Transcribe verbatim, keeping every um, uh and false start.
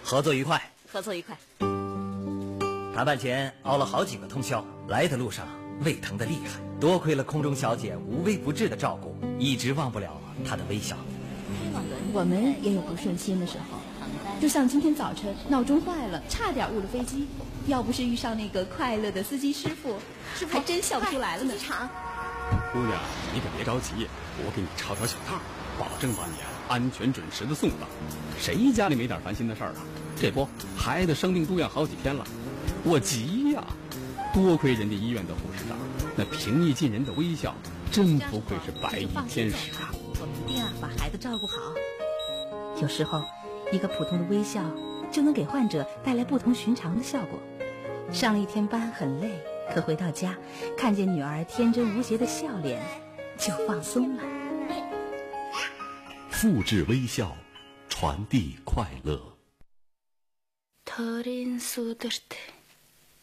合作愉快， 合作愉快。 谈判前熬了好几个通宵，来的路上胃疼的厉害，多亏了空中小姐无微不至的照顾，一直忘不了她的微笑。 我们也有不顺心的时候，就像今天早晨闹钟坏了，差点误了飞机，要不是遇上那个快乐的司机师傅，师傅还真笑不出来了呢。机场， 姑娘，你可别着急，我给你抄条小套，保证把你安全准时的送到。谁家里没点烦心的事儿啊？这不，孩子生病住院好几天了，我急呀！多亏人家医院的护士长，那平易近人的微笑，真不愧是白衣天使啊！ 我们一定要把孩子照顾好。有时候，一个普通的微笑就能给患者带来不同寻常的效果。上了一天班很累，可回到家，看见女儿天真无邪的笑脸，就放松了。 复制微笑，传递快乐。